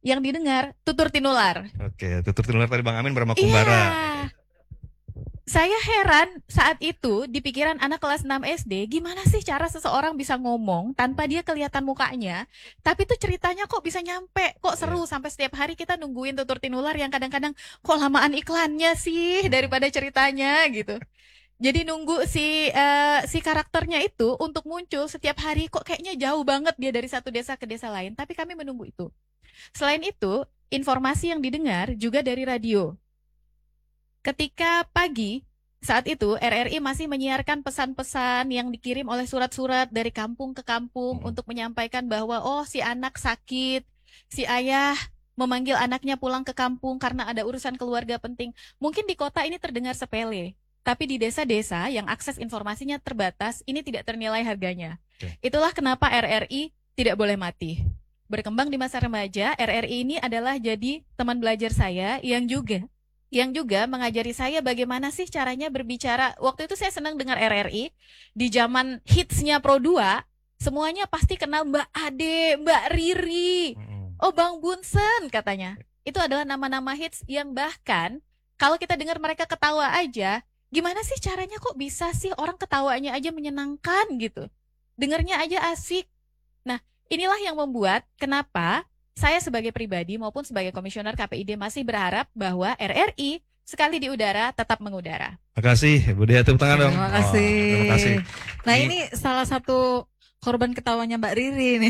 yang didengar tutur tinular. Oke, tutur tinular tadi Bang Amin Brahma Iya. Kumbara. Saya heran saat itu di pikiran anak kelas 6 SD, gimana sih cara seseorang bisa ngomong tanpa dia kelihatan mukanya, tapi tuh ceritanya kok bisa nyampe, kok seru sampai setiap hari kita nungguin tutur tinular yang kadang-kadang kok lamaan iklannya sih daripada ceritanya gitu. Jadi nunggu si karakternya itu untuk muncul setiap hari kok kayaknya jauh banget dia dari satu desa ke desa lain, tapi kami menunggu itu. Selain itu, informasi yang didengar juga dari radio. Ketika pagi, saat itu RRI masih menyiarkan pesan-pesan yang dikirim oleh surat-surat dari kampung ke kampung untuk menyampaikan bahwa oh si anak sakit, si ayah memanggil anaknya pulang ke kampung karena ada urusan keluarga penting. Mungkin di kota ini terdengar sepele, tapi di desa-desa yang akses informasinya terbatas, ini tidak ternilai harganya. Itulah kenapa RRI tidak boleh mati. Berkembang di masa remaja, RRI ini adalah jadi teman belajar saya yang juga mengajari saya bagaimana sih caranya berbicara. Waktu itu saya senang dengar RRI. Di zaman hitsnya Pro 2, semuanya pasti kenal Mbak Ade, Mbak Riri, oh Bang Bunsen katanya. Itu adalah nama-nama hits yang bahkan kalau kita dengar mereka ketawa aja, gimana sih caranya kok bisa sih orang ketawanya aja menyenangkan gitu. Dengernya aja asik. Nah, inilah yang membuat kenapa saya sebagai pribadi maupun sebagai komisioner KPID masih berharap bahwa RRI sekali di udara tetap mengudara. Terima kasih, Bu Dea, tepuk tangan dong. Terima kasih. Terima kasih. Nah ini salah satu korban ketawanya Mbak Riri nih.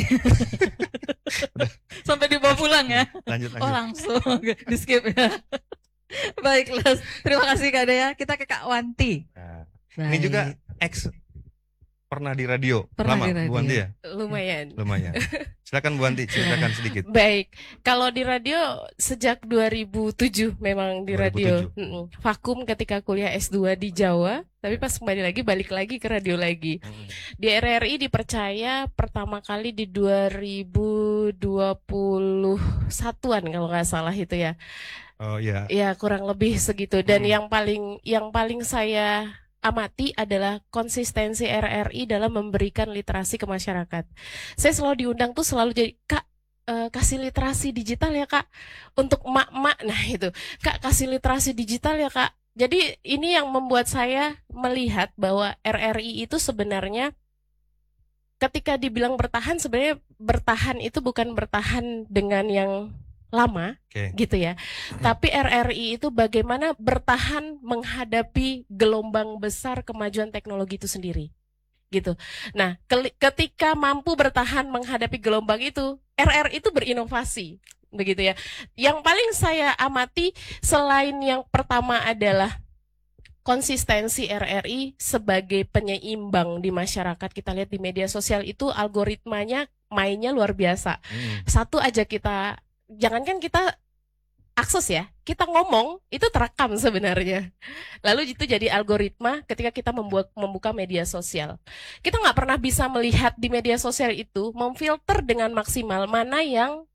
Sampai dibawa pulang ya. Lanjut. Oh langsung di skip ya. Baiklah, terima kasih Kak Dea. Kita ke Kak Wanti. Nah, ini juga pernah di radio. Pernah lama di radio. Bu Wanti ya? Lumayan. Silakan Bu Wanti ceritakan sedikit. Baik, kalau di radio sejak 2007 memang di 2007. radio. Vakum ketika kuliah S2 di Jawa, tapi pas kembali lagi balik lagi ke radio lagi. Di RRI dipercaya pertama kali di 2021-an kalau nggak salah itu ya. Oh iya. Ya kurang lebih segitu. Dan yang paling saya amati adalah konsistensi RRI dalam memberikan literasi ke masyarakat. Saya selalu diundang tuh selalu jadi, Kak, kasih literasi digital ya Kak, untuk emak-emak, nah itu, Kak kasih literasi digital ya Kak. Jadi ini yang membuat saya melihat bahwa RRI itu sebenarnya ketika dibilang bertahan, sebenarnya bertahan itu bukan bertahan dengan yang lama, gitu ya. Tapi RRI itu bagaimana bertahan menghadapi gelombang besar kemajuan teknologi itu sendiri, gitu. Nah, ketika mampu bertahan menghadapi gelombang itu, RRI itu berinovasi, begitu ya. Yang paling saya amati selain yang pertama adalah konsistensi RRI sebagai penyeimbang di masyarakat. Kita lihat di media sosial itu algoritmanya mainnya luar biasa. Satu aja kita jangankan kita akses ya, kita ngomong itu terekam sebenarnya. Lalu itu jadi algoritma ketika kita membuka media sosial. Kita nggak pernah bisa melihat di media sosial itu memfilter dengan maksimal mana yang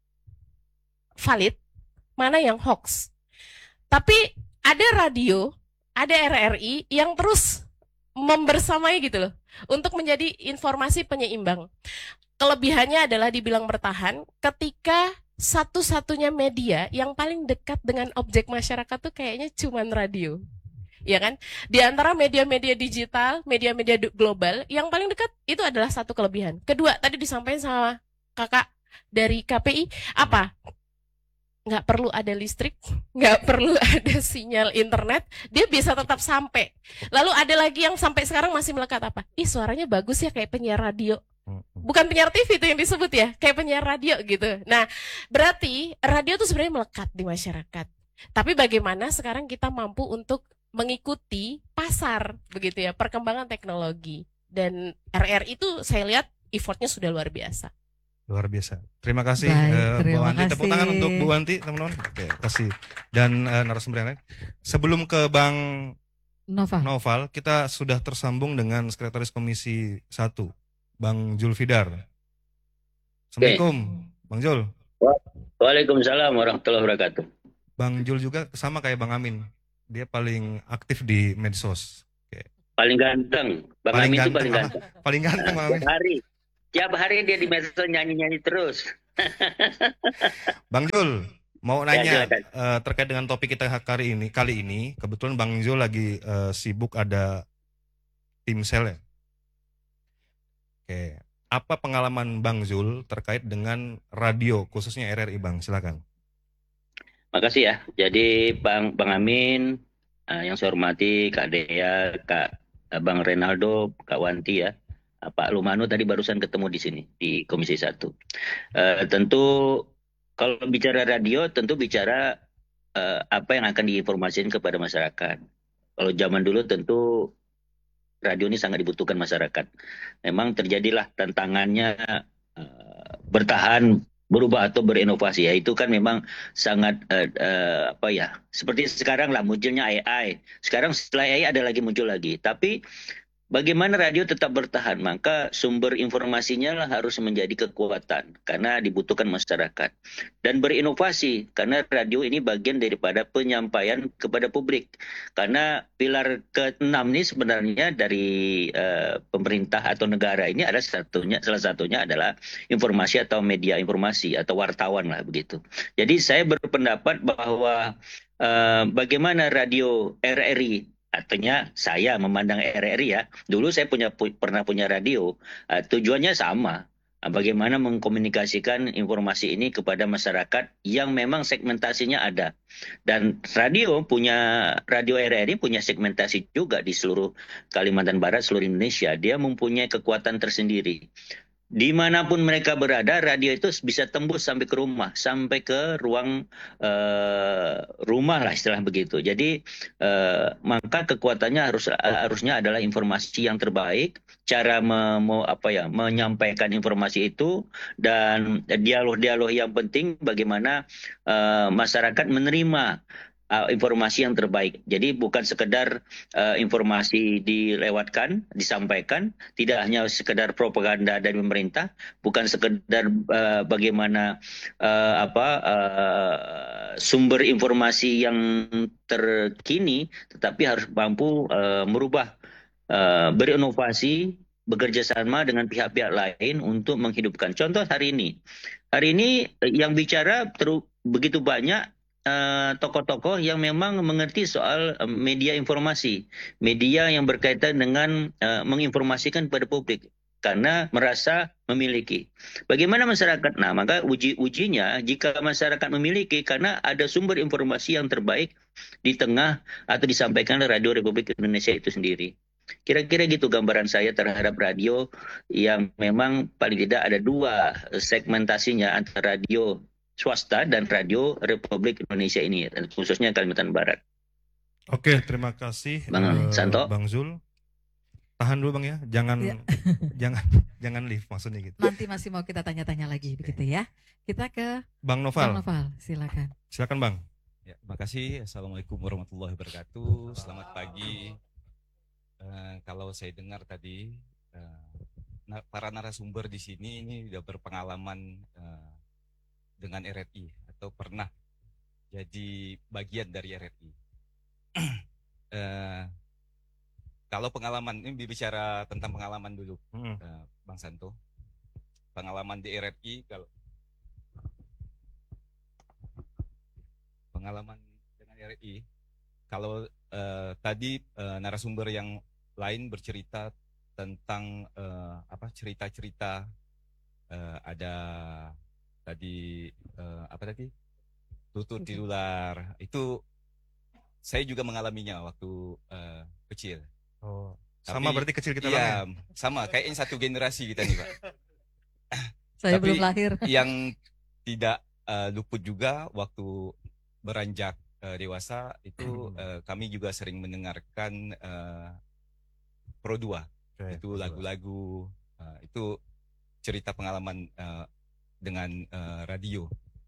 valid, mana yang hoax. Tapi ada radio, ada RRI yang terus membersamai gitu loh, untuk menjadi informasi penyeimbang. Kelebihannya adalah dibilang bertahan ketika satu-satunya media yang paling dekat dengan objek masyarakat tuh kayaknya cuman radio. Ya kan? Di antara media-media digital, media-media global, yang paling dekat itu adalah satu kelebihan. Kedua, tadi disampaikan sama kakak dari KPI, apa? Nggak perlu ada listrik, nggak perlu ada sinyal internet, dia bisa tetap sampai. Lalu ada lagi yang sampai sekarang masih melekat apa? Ih, suaranya bagus ya kayak penyiar radio. Bukan penyiar TV itu yang disebut ya, kayak penyiar radio gitu. Nah, berarti radio itu sebenarnya melekat di masyarakat. Tapi bagaimana sekarang kita mampu untuk mengikuti pasar, begitu ya, perkembangan teknologi. Dan RRI itu saya lihat effortnya sudah luar biasa. Luar biasa. Terima kasih terima Bu Wanti. kasih. Tepuk tangan untuk Bu Wanti, teman-teman. Oke, kasih. Dan narasumber yang lain. Sebelum ke Bang Noval, kita sudah tersambung dengan Sekretaris Komisi 1, Bang Julfidar. Assalamualaikum, Bang Jul. Waalaikumsalam warahmatullahi wabarakatuh. Bang Jul juga sama kayak Bang Amin. Dia paling aktif di medsos. Paling ganteng. Bang Amin itu paling ganteng. Paling ganteng Bang Amin. Hari. Tiap hari dia di medsos nyanyi-nyanyi terus. Bang Jul, mau Ya, nanya silakan. terkait dengan topik kita kali ini, kebetulan Bang Jul lagi sibuk ada tim sel ya. Oke, apa pengalaman Bang Zul terkait dengan radio khususnya RRI Bang? Silakan. Makasih ya. Jadi Bang Amin, yang saya hormati Kak Dea, Bang Renaldo, Kak Wanti ya. Pak Lumano tadi barusan ketemu di sini di Komisi 1. Tentu kalau bicara radio tentu bicara apa yang akan diinformasikan kepada masyarakat. Kalau zaman dulu tentu radio ini sangat dibutuhkan masyarakat. Memang terjadilah tantangannya bertahan, berubah atau berinovasi. Ya itu kan memang sangat apa ya? Seperti sekarang lah munculnya AI. Sekarang setelah AI ada lagi muncul lagi. Tapi bagaimana radio tetap bertahan? Maka sumber informasinya lah harus menjadi kekuatan karena dibutuhkan masyarakat. Dan berinovasi karena radio ini bagian daripada penyampaian kepada publik. Karena pilar ke-6 ini sebenarnya dari pemerintah atau negara ini ada salah satunya adalah informasi atau media informasi atau wartawan lah begitu. Jadi saya berpendapat bahwa bagaimana radio RRI, artinya saya memandang RRI ya. Dulu saya pernah punya radio. Tujuannya sama. Bagaimana mengkomunikasikan informasi ini kepada masyarakat yang memang segmentasinya ada. Dan radio RRI punya segmentasi juga di seluruh Kalimantan Barat, seluruh Indonesia. Dia mempunyai kekuatan tersendiri. Dimanapun mereka berada, radio itu bisa tembus sampai ke rumah, sampai ke ruang rumah lah istilah begitu. Jadi maka kekuatannya harusnya adalah informasi yang terbaik, cara menyampaikan informasi itu, dan dialog-dialog yang penting bagaimana masyarakat menerima informasi yang terbaik. Jadi bukan sekedar informasi dilewatkan, disampaikan, tidak hanya sekedar propaganda dari pemerintah, bukan sekedar bagaimana sumber informasi yang terkini, tetapi harus mampu merubah, berinovasi, bekerja sama dengan pihak-pihak lain untuk menghidupkan. Contoh hari ini yang bicara begitu banyak tokoh-tokoh yang memang mengerti soal media informasi, media yang berkaitan dengan menginformasikan kepada publik karena merasa memiliki. Bagaimana masyarakat? Nah, maka uji-ujinya jika masyarakat memiliki karena ada sumber informasi yang terbaik di tengah atau disampaikan oleh Radio Republik Indonesia itu sendiri. Kira-kira gitu gambaran saya terhadap radio yang memang paling tidak ada dua segmentasinya antara radio swasta dan Radio Republik Indonesia ini, khususnya Kalimantan Barat. Oke, terima kasih Bang Santo. Bang Zul. Tahan dulu Bang ya, jangan leave maksudnya gitu. Nanti masih mau kita tanya-tanya lagi begitu ya. Kita ke Bang Noval. Bang Noval, silakan. Silakan Bang. Ya, makasih. Assalamualaikum warahmatullahi wabarakatuh. Selamat pagi. Kalau saya dengar tadi para narasumber di sini ini sudah berpengalaman dengan RRI atau pernah jadi bagian dari RRI. Kalau pengalaman ini bicara tentang pengalaman dulu, Bang Santo. Pengalaman di RRI, kalau pengalaman dengan RRI, kalau tadi narasumber yang lain bercerita tentang cerita-cerita ada tadi lutut tidular, itu saya juga mengalaminya waktu kecil. Oh, sama berarti kecil kita ya, sama kayaknya satu generasi kita nih Pak. Saya Tapi belum lahir. yang tidak luput juga waktu beranjak dewasa itu kami juga sering mendengarkan Pro 2, itu lagu-lagu, itu cerita pengalaman dengan radio.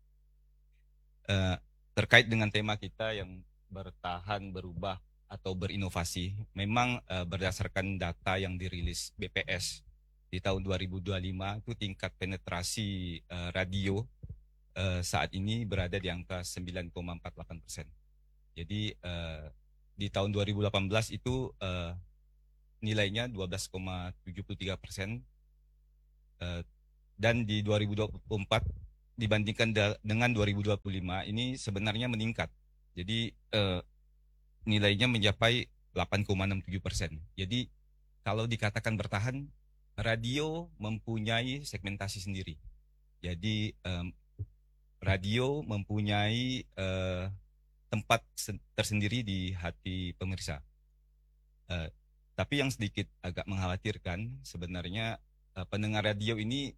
Terkait dengan tema kita yang bertahan, berubah, atau berinovasi, memang berdasarkan data yang dirilis BPS di tahun 2025, itu tingkat penetrasi radio saat ini berada di angka 9,48%. Jadi di tahun 2018 itu nilainya 12,73%. dan di 2024 dibandingkan dengan 2025 ini sebenarnya meningkat. Jadi nilainya mencapai 8,67%. Jadi kalau dikatakan bertahan, radio mempunyai segmentasi sendiri. Jadi radio mempunyai tempat tersendiri di hati pemirsa. Tapi yang sedikit agak mengkhawatirkan sebenarnya pendengar radio ini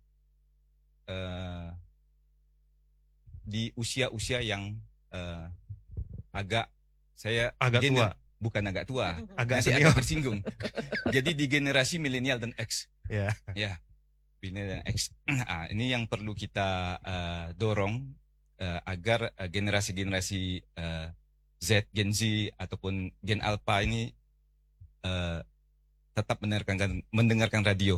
di usia-usia yang agak tua. Bukan agak tua, Agak nanti senior. agak tersinggung. Jadi di generasi milenial dan X. Ya. Ya, milenial dan X. Nah, ini yang perlu kita dorong agar generasi-generasi Z, Gen Z ataupun Gen Alpha ini tetap mendengarkan radio.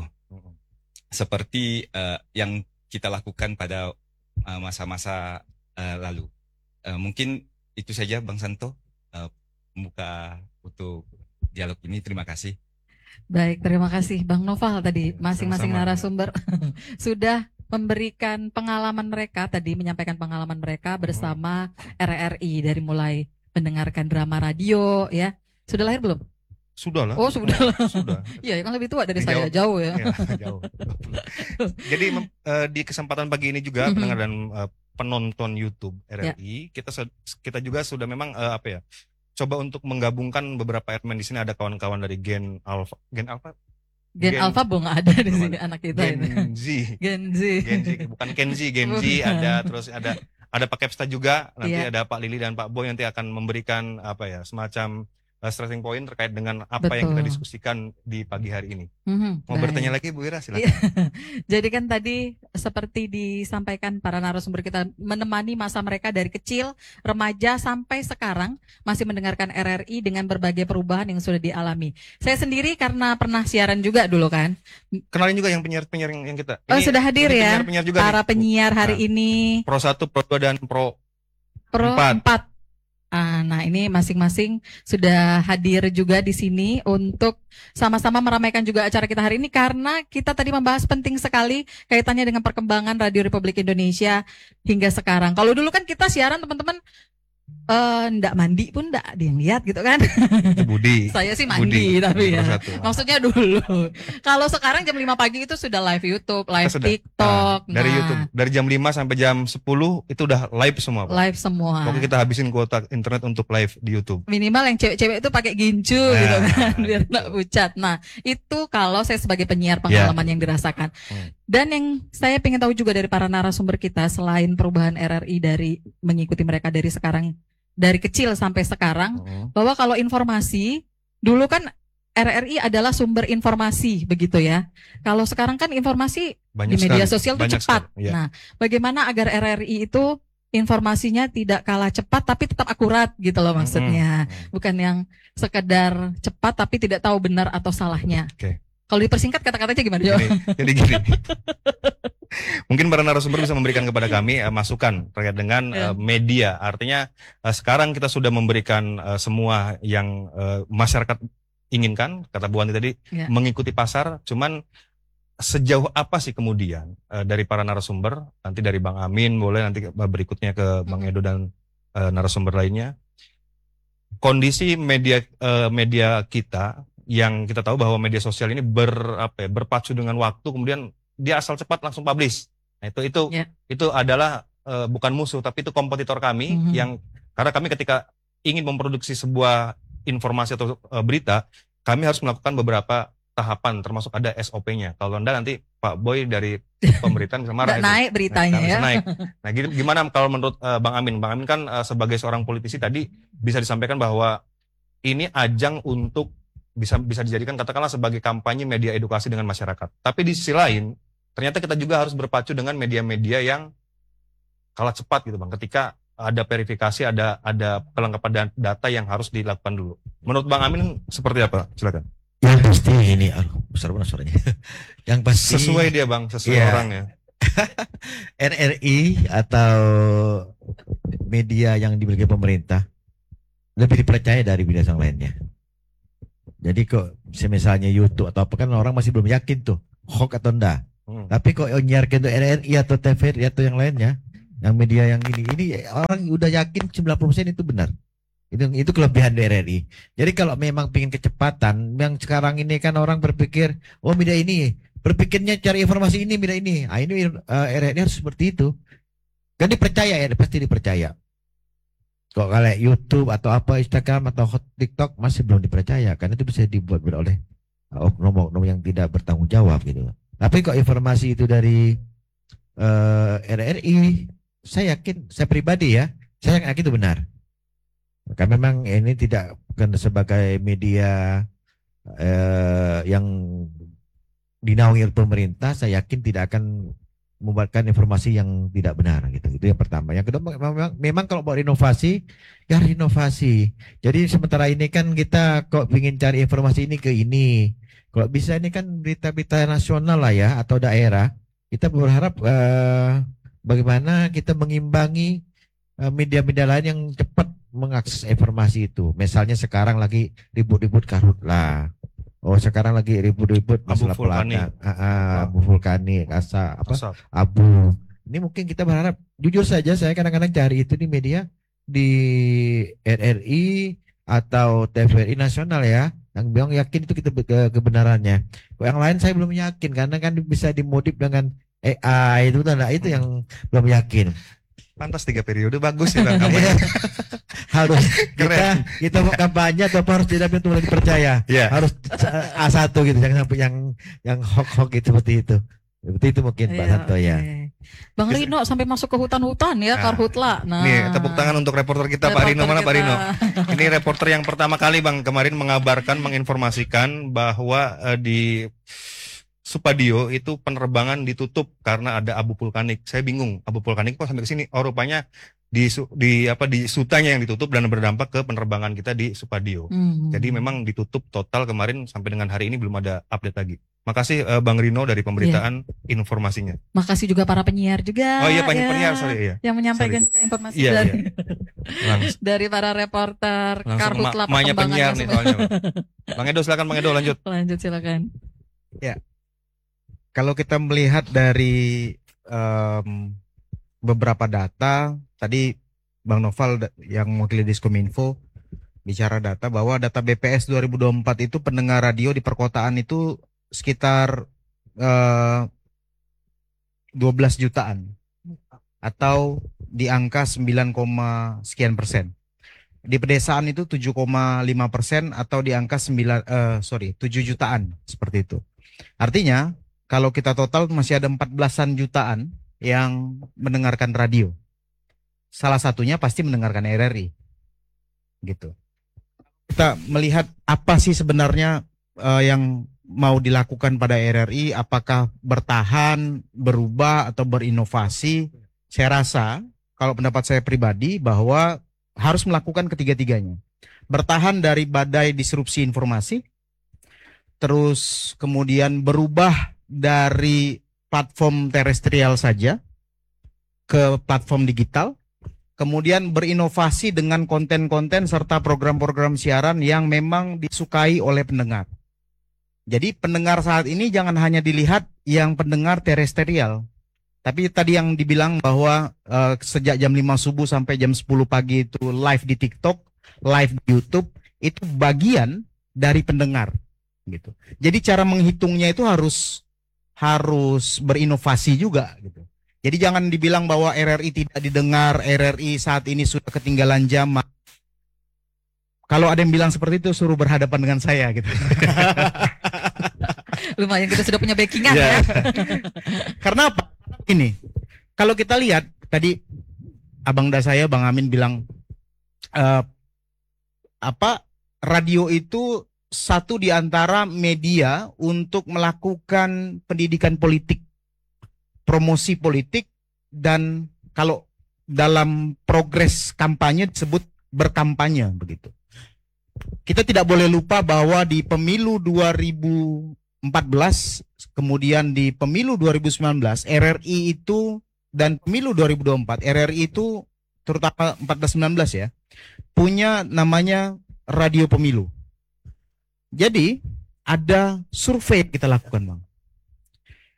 Seperti yang kita lakukan pada masa-masa lalu. Mungkin itu saja Bang Santo, membuka untuk dialog ini. Terima kasih. Baik, terima kasih Bang Noval tadi. Masing-masing Sama-sama. narasumber sudah memberikan pengalaman mereka, tadi menyampaikan pengalaman mereka bersama RRI dari mulai mendengarkan drama radio ya. Sudah lahir belum? Sudah lah. Oh, sudah. Sudah. Iya, kan lebih tua dari Jauh. saya, jauh ya. Ya, jauh. Jadi di kesempatan pagi ini juga pendengar dan penonton YouTube RRI, kita juga sudah memang coba untuk menggabungkan beberapa admin di sini. Ada kawan-kawan dari Gen Alpha. Gen Alpha belum ada di belum sini ada. anak kita Gen ini. Z. Gen Z. Gen Z, bukan Gen Z, Gen Z ada, terus ada Pak Kepsta juga, nanti Iya. ada Pak Lili dan Pak Boy nanti akan memberikan semacam stressing point terkait dengan apa yang kita Betul. diskusikan di pagi hari ini. Mau Baik. bertanya lagi Bu Ira, silakan. Iya. Jadi kan tadi seperti disampaikan para narasumber kita menemani masa mereka dari kecil, remaja sampai sekarang masih mendengarkan RRI dengan berbagai perubahan yang sudah dialami. Saya sendiri karena pernah siaran juga dulu kan. Kenalin juga yang penyiar-penyiar yang kita. Oh, sudah hadir ini ya. penyiar-penyiar juga Para nih. penyiar hari Nah, ini Pro 1, Pro 2 dan Pro Pro 4. 4. Nah, ini masing-masing sudah hadir juga di sini untuk sama-sama meramaikan juga acara kita hari ini karena kita tadi membahas penting sekali kaitannya dengan perkembangan Radio Republik Indonesia hingga sekarang. Kalau dulu kan kita siaran teman-teman ndak mandi pun ndak ada yang lihat gitu kan. Itu Budi. Saya sih Budi, mandi tapi Pro ya. 1. Maksudnya dulu. Kalau sekarang jam 5 pagi itu sudah live YouTube, live Kita sudah. TikTok. Dari YouTube dari jam 5 sampai jam 10 itu udah live semua, Pak. Live semua. Pokoknya kita habisin kuota internet untuk live di YouTube. Minimal yang cewek-cewek itu pakai gincu Nah, gitu kan biar nggak pucat. Nah itu kalau saya sebagai penyiar pengalaman yang dirasakan. Dan yang saya pengen tahu juga dari para narasumber kita selain perubahan RRI dari mengikuti mereka dari sekarang dari kecil sampai sekarang, bahwa kalau informasi dulu kan RRI adalah sumber informasi begitu ya. Kalau sekarang kan informasi Banyak di media sekali. sosial itu Banyak cepat. sekali, ya. Nah, bagaimana agar RRI itu informasinya tidak kalah cepat tapi tetap akurat gitu loh maksudnya. Bukan yang sekedar cepat tapi tidak tahu benar atau salahnya. Oke. Kalau dipersingkat kata-katanya gimana, Jo? Jadi gini. Mungkin para narasumber bisa memberikan kepada kami masukan terkait dengan media. Artinya sekarang kita sudah memberikan semua yang masyarakat inginkan, kata Bu Andi tadi, mengikuti pasar. Cuman sejauh apa sih kemudian dari para narasumber, nanti dari Bang Amin, boleh nanti berikutnya ke Bang Edo dan narasumber lainnya. Kondisi media kita yang kita tahu bahwa media sosial ini berpacu dengan waktu, kemudian dia asal cepat langsung publish. Nah, itu adalah bukan musuh tapi itu kompetitor kami yang karena kami ketika ingin memproduksi sebuah informasi atau berita, kami harus melakukan beberapa tahapan termasuk ada SOP-nya. Kalau Anda nanti Pak Boy dari pemberitaan bisa marah. Naik beritanya ya. Naik. Nah, gimana kalau menurut Bang Amin? Bang Amin kan sebagai seorang politisi tadi bisa disampaikan bahwa ini ajang untuk bisa dijadikan katakanlah sebagai kampanye media edukasi dengan masyarakat. Tapi di sisi lain, ternyata kita juga harus berpacu dengan media-media yang kalah cepat gitu Bang. Ketika ada verifikasi, ada kelengkapan data yang harus dilakukan dulu. Menurut Bang Amin seperti apa? Silakan. Yang pasti ini, besar banget suaranya. Yang pasti sesuai dia Bang, sesuai orangnya. RRI atau media yang dimiliki pemerintah lebih dipercaya dari media yang lainnya. Jadi kok misalnya YouTube atau apa kan orang masih belum yakin tuh hoax atau enggak. Tapi kok nyiarkan untuk RRI atau TVRI atau yang lainnya, yang media yang ini orang udah yakin 90% itu benar. Itu kelebihan dari RRI. Jadi kalau memang ingin kecepatan, yang sekarang ini kan orang berpikir, oh media ini, berpikirnya cari informasi ini, media ini. Ah ini RRI harus seperti itu. Kan dipercaya ya, pasti dipercaya. Kok kalau YouTube atau apa Instagram atau TikTok masih belum dipercaya, karena itu bisa dibuat oleh oknum-oknum yang tidak bertanggung jawab gitu. Tapi kok informasi itu dari RRI, saya yakin, saya pribadi ya, saya yakin itu benar. Karena memang ini tidak bukan sebagai media yang dinaungi oleh pemerintah, saya yakin tidak akan membuatkan informasi yang tidak benar gitu. Itu yang pertama. Yang kedua memang kalau mau inovasi, ya inovasi. Jadi sementara ini kan kita kok ingin cari informasi ini ke ini. Kalau bisa ini kan berita-berita nasional lah ya atau daerah. Kita berharap bagaimana kita mengimbangi media-media lain yang cepat mengakses informasi itu. Misalnya sekarang lagi ribut-ribut karhutlah. Oh sekarang lagi ribut-ribut masalah pelanggan, abu vulkanik, abu. Ini mungkin kita berharap, jujur saja saya kadang-kadang cari itu di media di RRI atau TVRI nasional ya, yang bilang yakin itu kita kebenarannya. Yang lain saya belum yakin karena kan bisa dimodif dengan AI itu yang belum yakin. Pantas 3 periode bagus ya Bang. Harus kita mau kampanye atau harus tidak untuk dipercaya. Yeah. Harus A1 gitu, jangan sampai yang hoax itu seperti itu. Seperti itu mungkin Pak Santo ya. Bang Rino sampai masuk ke hutan-hutan ya, karhutla. Nah, nih tepuk tangan untuk reporter kita Pak Rino. Mana Pak Rino? Ini reporter yang pertama kali Bang kemarin mengabarkan, menginformasikan bahwa di Supadio itu penerbangan ditutup karena ada abu vulkanik. Saya bingung, abu vulkanik kok sampai ke sini? Oh rupanya di Sutanya yang ditutup dan berdampak ke penerbangan kita di Supadio. Jadi memang ditutup total kemarin sampai dengan hari ini belum ada update lagi. Makasih Bang Rino dari pemberitaan informasinya. Makasih juga para penyiar juga. Oh iya penyiar sorry ya. Yang menyampaikan informasi dari para reporter karhutla perkembangan penyiar nih soalnya. Bang Edo silakan Bang Edo lanjut. Lanjut silakan. Ya. Kalau kita melihat dari beberapa data, tadi Bang Noval yang mewakili Diskominfo bicara data bahwa data BPS 2024 itu pendengar radio di perkotaan itu sekitar 12 jutaan atau di angka 9, sekian persen. Di pedesaan itu 7,5% atau di angka 7 jutaan seperti itu. Artinya kalau kita total masih ada 14-an jutaan yang mendengarkan radio. Salah satunya pasti mendengarkan RRI. Gitu. Kita melihat apa sih sebenarnya yang mau dilakukan pada RRI, apakah bertahan, berubah atau berinovasi? Saya rasa kalau pendapat saya pribadi bahwa harus melakukan ketiga-tiganya. Bertahan dari badai disrupsi informasi, terus kemudian berubah dari platform terestrial saja ke platform digital, kemudian berinovasi dengan konten-konten serta program-program siaran yang memang disukai oleh pendengar. Jadi pendengar saat ini jangan hanya dilihat yang pendengar terestrial, tapi tadi yang dibilang bahwa sejak jam 5 subuh sampai jam 10 pagi itu live di TikTok, live di YouTube, itu bagian dari pendengar gitu. Jadi cara menghitungnya itu harus berinovasi juga gitu. Jadi jangan dibilang bahwa RRI tidak didengar, RRI saat ini sudah ketinggalan zaman. Kalau ada yang bilang seperti itu suruh berhadapan dengan saya gitu. Lumayan kita sudah punya backingan ya. Karena apa? Ini kalau kita lihat tadi Abang saya Bang Amin bilang radio itu satu di antara media untuk melakukan pendidikan politik, promosi politik, dan kalau dalam progres kampanye disebut berkampanye begitu. Kita tidak boleh lupa bahwa di pemilu 2014, kemudian di pemilu 2019, RRI itu dan pemilu 2024, RRI itu terutama 14-19 ya, punya namanya radio pemilu. Jadi ada survei yang kita lakukan Bang.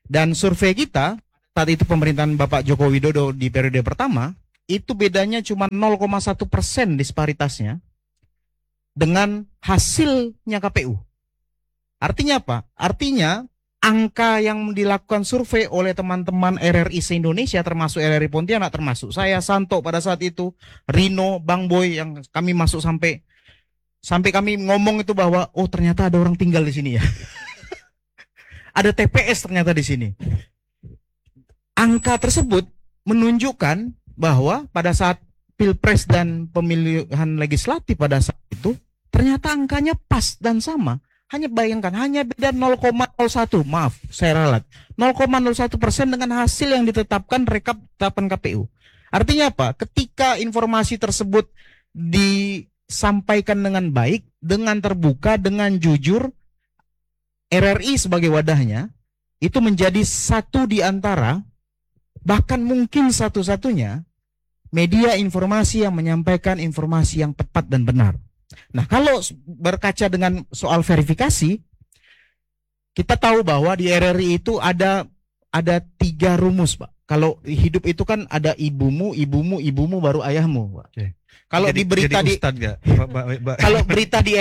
Dan survei kita saat itu pemerintahan Bapak Joko Widodo di periode pertama itu bedanya cuma 0,1% disparitasnya dengan hasilnya KPU. Artinya apa? Artinya angka yang dilakukan survei oleh teman-teman RRI se-Indonesia, termasuk RRI Pontianak, termasuk saya, Santo pada saat itu, Rino, Bang Boy, yang kami masuk sampai kami ngomong itu bahwa oh ternyata ada orang tinggal di sini ya. Ada TPS ternyata di sini. Angka tersebut menunjukkan bahwa pada saat Pilpres dan pemilihan legislatif pada saat itu ternyata angkanya pas dan sama. Hanya bayangkan, hanya beda 0,01, maaf, saya ralat. 0,01% dengan hasil yang ditetapkan rekap-tetapan KPU. Artinya apa? Ketika informasi tersebut disampaikan dengan baik, dengan terbuka, dengan jujur, RRI sebagai wadahnya, itu menjadi satu di antara, bahkan mungkin satu-satunya, media informasi yang menyampaikan informasi yang tepat dan benar. Nah, kalau berkaca dengan soal verifikasi, kita tahu bahwa di RRI itu ada 3 rumus, Pak. Kalau hidup itu kan ada ibumu, baru ayahmu, Pak. Oke. Kalau di berita kalau berita di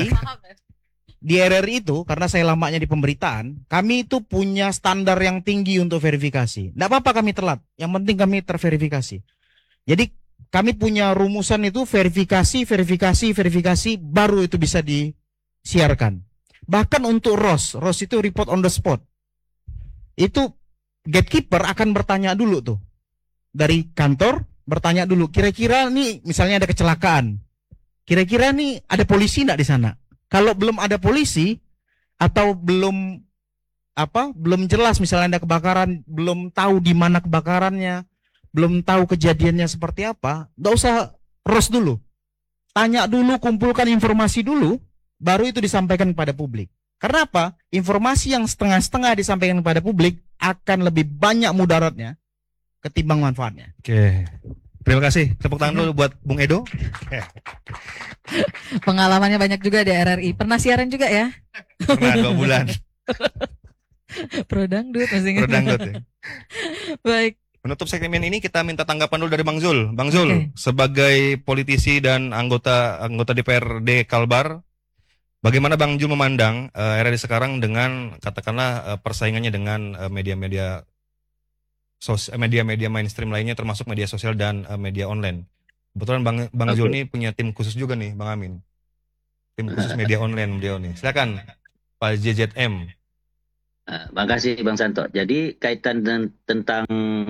RRI itu, karena saya lamanya di pemberitaan, kami itu punya standar yang tinggi untuk verifikasi. Tidak apa-apa kami telat, yang penting kami terverifikasi. Jadi kami punya rumusan itu verifikasi, baru itu bisa disiarkan. Bahkan untuk ROS itu report on the spot. Itu gatekeeper akan bertanya dulu tuh. Dari kantor, bertanya dulu, kira-kira nih misalnya ada kecelakaan. Kira-kira nih ada polisi enggak di sana? Kalau belum ada polisi, atau belum jelas misalnya ada kebakaran, belum tahu di mana kebakarannya, belum tahu kejadiannya seperti apa, nggak usah ROS dulu. Tanya dulu, kumpulkan informasi dulu, baru itu disampaikan kepada publik. Karena apa? Informasi yang setengah-setengah disampaikan kepada publik akan lebih banyak mudaratnya ketimbang manfaatnya. Oke. Terima kasih. Tepuk tangan dulu buat Bung Edo. Pengalamannya banyak juga di RRI. Pernah siaran juga ya? Pernah 2 bulan. Pro dangdut masih ingat. Pro dangdut ya. Baik. Menutup segmen ini kita minta tanggapan dulu dari Bang Zul. Bang Zul, sebagai politisi dan anggota DPRD Kalbar, bagaimana Bang Zul memandang RRI sekarang dengan katakanlah persaingannya dengan media-media mainstream lainnya, termasuk media sosial dan media online. Kebetulan Bang Zul ini punya tim khusus juga nih, Bang Amin. Tim khusus media online beliau nih. Silakan Pak JZM. Makasih Bang Santo. Jadi kaitan tentang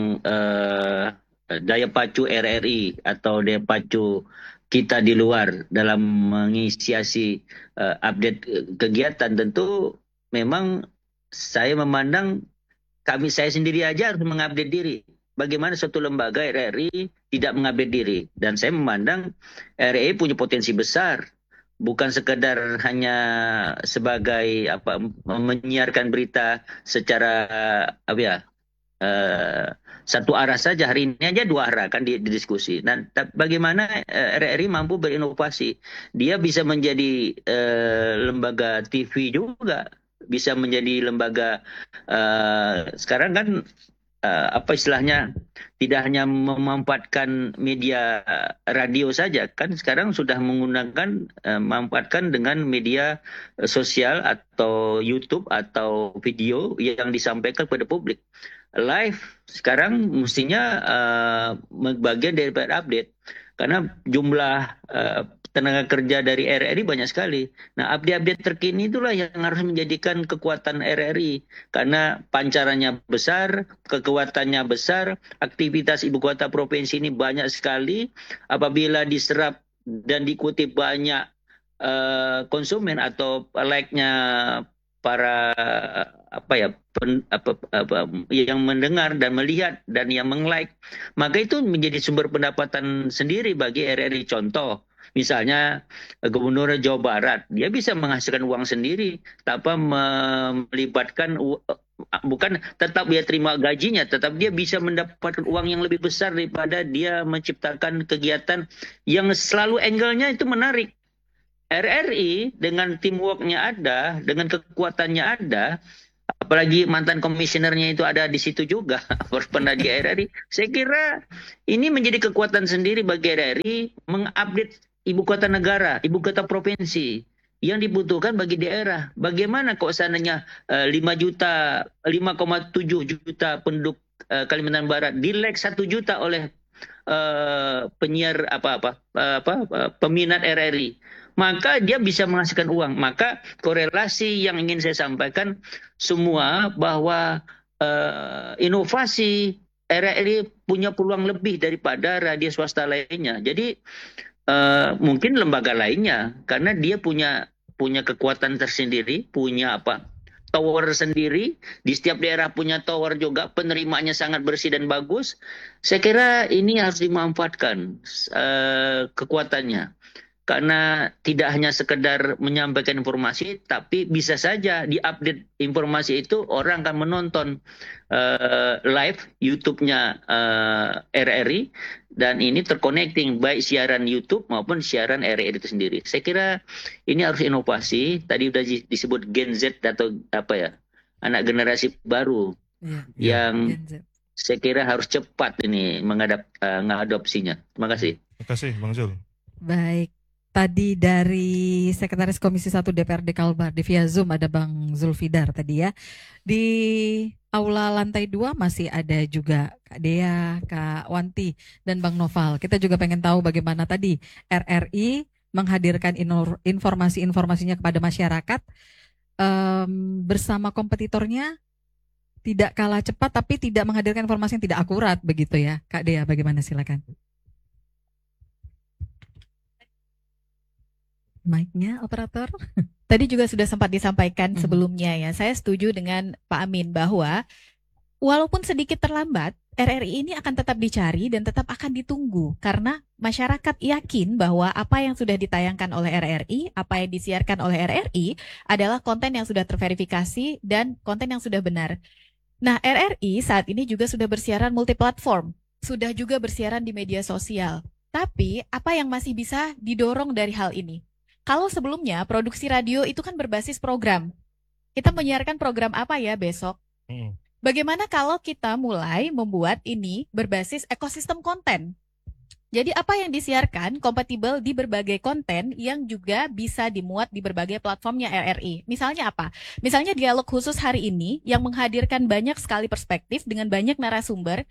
daya pacu RRI atau daya pacu kita di luar dalam menginisiasi update kegiatan, tentu memang saya memandang saya sendiri aja harus mengupdate diri. Bagaimana suatu lembaga RRI tidak mengupdate diri. Dan saya memandang RRI punya potensi besar. Bukan sekedar hanya sebagai menyiarkan berita secara satu arah saja. Hari ini aja 2 arah kan di diskusi. Dan bagaimana RRI mampu berinovasi. Dia bisa menjadi lembaga TV juga, bisa menjadi lembaga sekarang kan istilahnya tidak hanya memanfaatkan media radio saja, kan sekarang sudah menggunakan memanfaatkan dengan media sosial atau YouTube atau video yang disampaikan kepada publik. Live sekarang mestinya bagian dari update, karena jumlah tenaga kerja dari RRI banyak sekali. Nah, update-update terkini itulah yang harus menjadikan kekuatan RRI. Karena pancarannya besar, kekuatannya besar, aktivitas ibu kota provinsi ini banyak sekali. Apabila diserap dan diikuti banyak konsumen atau like-nya para yang mendengar dan melihat dan yang meng-like, maka itu menjadi sumber pendapatan sendiri bagi RRI. Contoh, misalnya Gubernur Jawa Barat, dia bisa menghasilkan uang sendiri tanpa melibatkan, bukan tetap dia terima gajinya, tetap dia bisa mendapatkan uang yang lebih besar daripada dia menciptakan kegiatan yang selalu angle-nya itu menarik. RRI dengan teamwork-nya ada, dengan kekuatannya ada, apalagi mantan komisionernya itu ada di situ juga, pernah di RRI. Saya kira ini menjadi kekuatan sendiri bagi RRI mengupdate ibu kota negara, ibu kota provinsi yang dibutuhkan bagi daerah. Bagaimana kok seandainya 5,7 juta penduduk Kalimantan Barat dilek 1 juta oleh penyiar peminat RRI, maka dia bisa menghasilkan uang. Maka korelasi yang ingin saya sampaikan semua bahwa inovasi RRI punya peluang lebih daripada radio swasta lainnya. Jadi mungkin lembaga lainnya, karena dia punya kekuatan tersendiri, punya tower sendiri, di setiap daerah punya tower juga, penerimanya sangat bersih dan bagus. Saya kira ini harus dimanfaatkan kekuatannya. Karena tidak hanya sekedar menyampaikan informasi, tapi bisa saja diupdate informasi itu orang akan menonton live YouTube-nya RRI, dan ini terconnecting baik siaran YouTube maupun siaran RRI itu sendiri. Saya kira ini harus inovasi. Tadi sudah disebut Gen Z atau anak generasi baru yang saya kira harus cepat ini mengadopsinya. Terima kasih. Terima kasih Bang Zul. Baik. Tadi dari Sekretaris Komisi 1 DPRD Kalbar di via Zoom ada Bang Zulfidar tadi ya. Di aula lantai 2 masih ada juga Kak Dea, Kak Wanti, dan Bang Noval. Kita juga pengen tahu bagaimana tadi RRI menghadirkan informasi-informasinya kepada masyarakat bersama kompetitornya, tidak kalah cepat tapi tidak menghadirkan informasi yang tidak akurat begitu ya. Kak Dea, bagaimana, silakan. Mic-nya operator. Tadi juga sudah sempat disampaikan sebelumnya ya. Saya setuju dengan Pak Amin bahwa walaupun sedikit terlambat, RRI ini akan tetap dicari dan tetap akan ditunggu karena masyarakat yakin bahwa apa yang sudah ditayangkan oleh RRI, apa yang disiarkan oleh RRI adalah konten yang sudah terverifikasi dan konten yang sudah benar. Nah, RRI saat ini juga sudah bersiaran multiplatform, sudah juga bersiaran di media sosial. Tapi apa yang masih bisa didorong dari hal ini? Kalau sebelumnya produksi radio itu kan berbasis program. Kita menyiarkan program apa ya besok? Bagaimana kalau kita mulai membuat ini berbasis ekosistem konten? Jadi apa yang disiarkan kompatibel di berbagai konten yang juga bisa dimuat di berbagai platformnya RRI. Misalnya apa? Misalnya dialog khusus hari ini yang menghadirkan banyak sekali perspektif dengan banyak narasumber.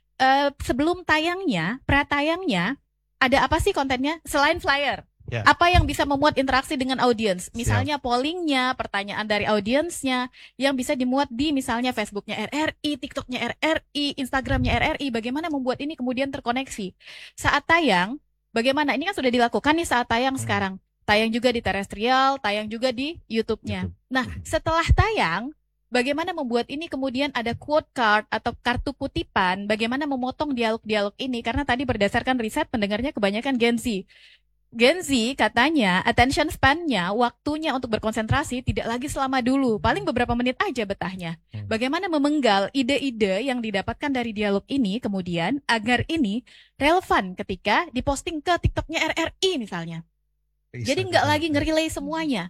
Sebelum tayangnya, pratayangnya, ada apa sih kontennya selain flyer? Ya. Apa yang bisa memuat interaksi dengan audiens? Misalnya pollingnya, pertanyaan dari audiensnya yang bisa dimuat di misalnya Facebooknya RRI, TikToknya RRI, Instagramnya RRI. Bagaimana membuat ini kemudian terkoneksi? Saat tayang, bagaimana? Ini kan sudah dilakukan nih saat tayang sekarang. Tayang juga di terestrial, tayang juga di YouTube-nya. Nah, setelah tayang, bagaimana membuat ini kemudian ada quote card atau kartu kutipan? Bagaimana memotong dialog-dialog ini? Karena tadi berdasarkan riset pendengarnya kebanyakan Gen Z. Gen Z katanya attention span-nya, waktunya untuk berkonsentrasi tidak lagi selama dulu, paling beberapa menit aja betahnya. Bagaimana memenggal ide-ide yang didapatkan dari dialog ini kemudian agar ini relevan ketika diposting ke TikToknya RRI misalnya. Jadi nggak lagi nge-relay semuanya.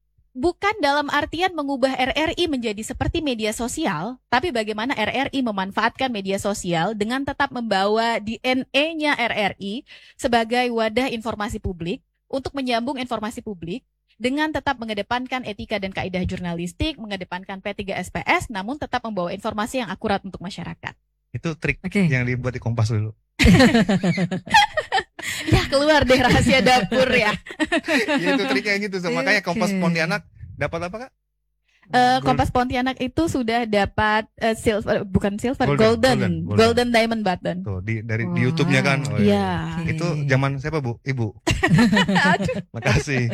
Bukan dalam artian mengubah RRI menjadi seperti media sosial, tapi bagaimana RRI memanfaatkan media sosial dengan tetap membawa DNA-nya RRI sebagai wadah informasi publik untuk menyambung informasi publik dengan tetap mengedepankan etika dan kaidah jurnalistik, mengedepankan P3SPS, namun tetap membawa informasi yang akurat untuk masyarakat. Itu trik yang dibuat di Kompas dulu. Ya keluar deh rahasia dapur ya. Ya itu triknya gitu. So, makanya Kompas Pontianak dapat apa Kak? Kompas Pontianak itu sudah dapat golden diamond button. Tuh di YouTube-nya kan. Oh, iya. Itu zaman siapa Bu? Ibu. Makasih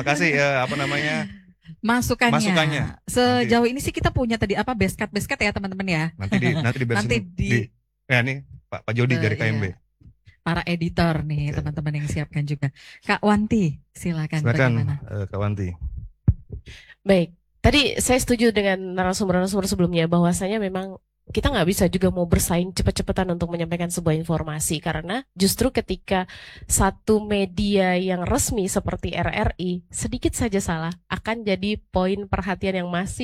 masukannya. Sejauh ini sih kita punya tadi basket ya teman-teman ya. Nanti di nih Pak Jody dari KMB. Para editor nih teman-teman yang siapkan juga. Kak Wanti, silakan bagaimana? Kak Wanti. Baik, tadi saya setuju dengan narasumber-narasumber sebelumnya bahwasanya memang kita nggak bisa juga mau bersaing cepet-cepetan untuk menyampaikan sebuah informasi karena justru ketika satu media yang resmi seperti RRI sedikit saja salah akan jadi poin perhatian yang masif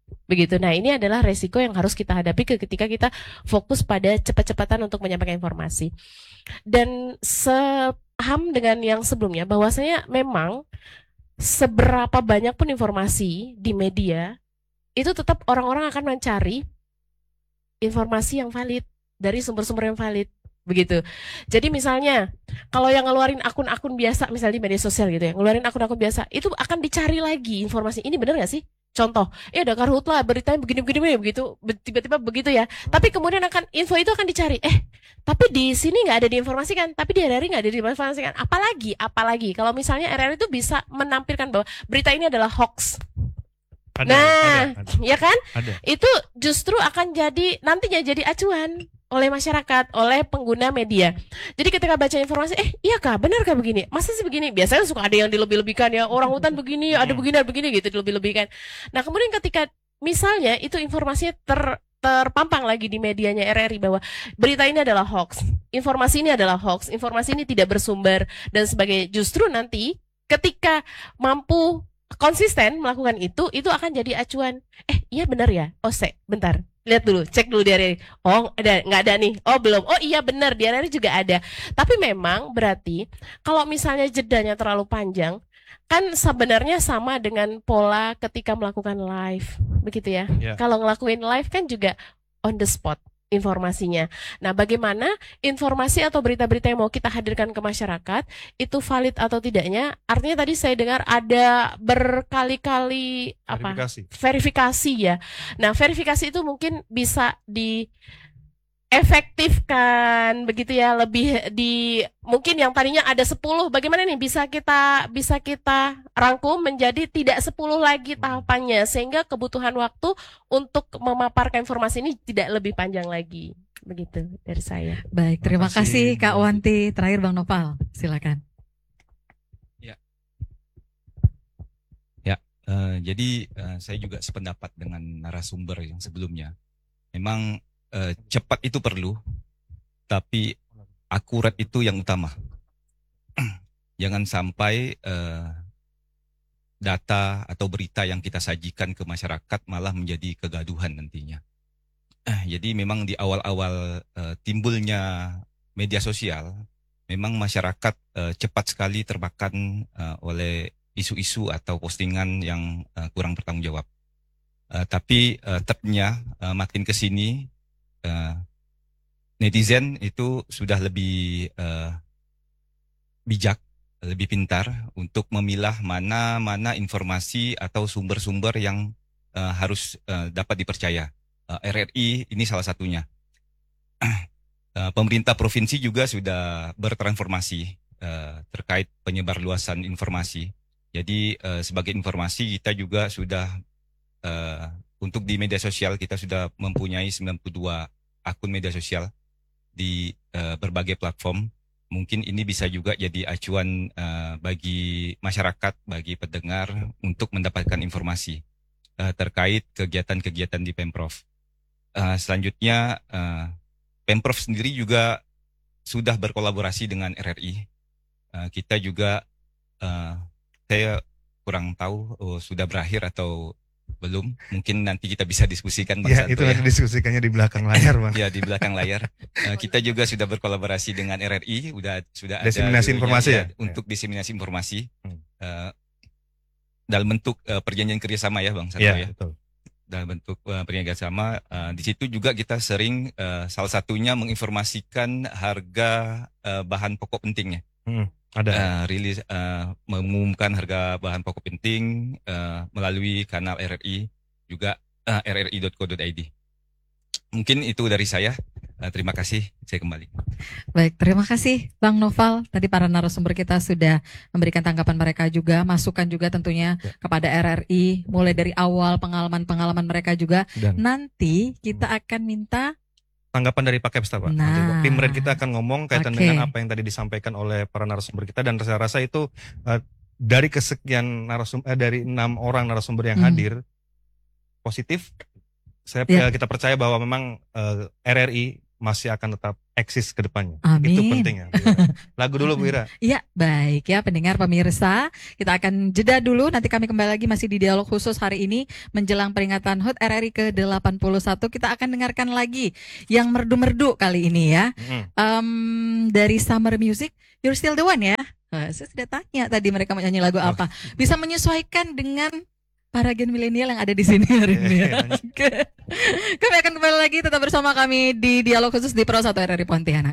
Begitu. Nah, ini adalah resiko yang harus kita hadapi ketika kita fokus pada cepat-cepatan untuk menyampaikan informasi. Dan sepaham dengan yang sebelumnya, bahwasanya memang seberapa banyak pun informasi di media, itu tetap orang-orang akan mencari informasi yang valid dari sumber-sumber yang valid. Begitu. Jadi misalnya kalau yang ngeluarin akun-akun biasa, misalnya di media sosial gitu ya, ngeluarin akun-akun biasa, itu akan dicari lagi informasi ini benar nggak sih? Contoh, ada karhutlah beritanya begini-begini begitu, tiba-tiba begitu ya. Tapi kemudian info itu akan dicari. Tapi di sini nggak ada diinformasikan, tapi di RRI nggak ada diinformasikan. Apalagi kalau misalnya RRI itu bisa menampilkan bahwa berita ini adalah hoax. Ada. Ya kan? Ada. Itu justru akan nantinya jadi acuan oleh masyarakat, oleh pengguna media. Jadi ketika baca informasi, iya kah, benar kah begini? Masa sih begini? Biasanya suka ada yang dilebih-lebihkan ya, orang hutan begini, ada begini gitu dilebih-lebihkan. Nah, kemudian ketika misalnya itu informasinya terpampang lagi di medianya RRI bahwa berita ini adalah hoax, informasi ini adalah hoax, informasi ini tidak bersumber dan sebagainya. Justru nanti ketika mampu konsisten melakukan itu akan jadi acuan. Iya benar ya? Bentar. Lihat dulu, cek dulu di RRI. Oh, nggak ada nih. Oh, belum. Oh iya benar, di RRI juga ada. Tapi memang berarti kalau misalnya jedanya terlalu panjang, kan sebenarnya sama dengan pola ketika melakukan live, begitu ya. Yeah. Kalau ngelakuin live kan juga on the spot informasinya. Nah, bagaimana informasi atau berita-berita yang mau kita hadirkan ke masyarakat itu valid atau tidaknya? Artinya tadi saya dengar ada berkali-kali verifikasi ya. Nah, verifikasi itu mungkin bisa diefektifkan begitu ya, lebih mungkin yang tadinya ada 10, bagaimana nih bisa kita rangkum menjadi tidak 10 lagi tahapannya sehingga kebutuhan waktu untuk memaparkan informasi ini tidak lebih panjang lagi. Begitu dari saya. Baik, terima kasih Kak Wanti. Terakhir Bang Noval, silakan. Jadi saya juga sependapat dengan narasumber yang sebelumnya. Memang cepat itu perlu, tapi akurat itu yang utama. Jangan sampai data atau berita yang kita sajikan ke masyarakat malah menjadi kegaduhan nantinya. Jadi memang di awal-awal timbulnya media sosial, memang masyarakat cepat sekali termakan oleh isu-isu atau postingan yang kurang bertanggung jawab. Tapi ternyata makin ke sini netizen itu sudah lebih bijak, lebih pintar untuk memilah mana informasi atau sumber-sumber yang harus dapat dipercaya. RRI ini salah satunya. Pemerintah provinsi juga sudah bertransformasi terkait penyebarluasan informasi. Jadi sebagai informasi kita juga sudah untuk di media sosial kita sudah mempunyai 92 akun media sosial di berbagai platform. Mungkin ini bisa juga jadi acuan bagi masyarakat, bagi pendengar untuk mendapatkan informasi terkait kegiatan-kegiatan di Pemprov. Selanjutnya Pemprov sendiri juga sudah berkolaborasi dengan RRI. Kita juga saya kurang tahu sudah berakhir atau belum, mungkin nanti kita bisa diskusikan Bang Santo. Itu nanti diskusikannya di belakang layar Bang. Ya, di belakang layar. Kita juga sudah berkolaborasi dengan RRI, sudah ada diseminasi informasi ya? Untuk diseminasi informasi dalam bentuk perjanjian kerjasama ya Bang Santo ya. Betul. Dalam bentuk perjanjian kerjasama, di situ juga kita sering salah satunya menginformasikan harga bahan pokok pentingnya. Ada rilis mengumumkan harga bahan pokok penting melalui kanal RRI juga rri.co.id. Mungkin itu dari saya. Terima kasih. Saya kembali. Baik, terima kasih Bang Noval. Tadi para narasumber kita sudah memberikan tanggapan mereka juga, masukan juga tentunya kepada RRI mulai dari awal pengalaman-pengalaman mereka juga. Dan nanti kita akan minta tanggapan dari Pak Kepsta Pak. Tim Red kita akan ngomong kaitan dengan apa yang tadi disampaikan oleh para narasumber kita, dan saya rasa itu dari kesekian narasumber dari 6 orang narasumber yang hadir positif. Kita percaya bahwa memang RRI masih akan tetap eksis ke depannya. Amin. Itu pentingnya. Bu Ira. Lagu dulu Bu Ira. Iya, baik ya pendengar pemirsa. Kita akan jeda dulu, nanti kami kembali lagi masih di dialog khusus hari ini menjelang peringatan HUT RRI ke-81. Kita akan dengarkan lagi yang merdu-merdu kali ini ya. Dari Summer Music, You're Still the One ya. Saya sudah tanya tadi mereka mau nyanyi lagu apa. Bisa menyesuaikan dengan para gen milenial yang ada di sini hari ini. Oke. Kami akan kembali lagi, tetap bersama kami di dialog khusus di Pro 1 RRI Pontianak.